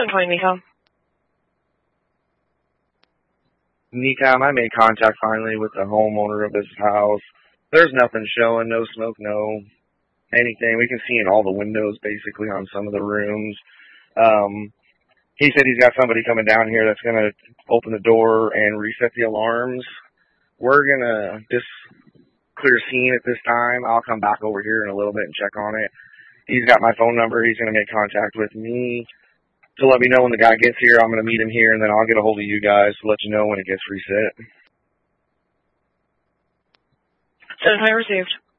calling Nicom. Nicom, I made contact finally with the homeowner of this house. There's nothing showing, no smoke, no anything. We can see in all the windows basically on some of the rooms. He said he's got somebody coming down here that's going to open the door and reset the alarms. We're going to just clear scene at this time. I'll come back over here in a little bit and check on it. He's got my phone number. He's going to make contact with me to let me know when the guy gets here. I'm going to meet him here, and then I'll get a hold of you guys to let you know when it gets reset. Send received.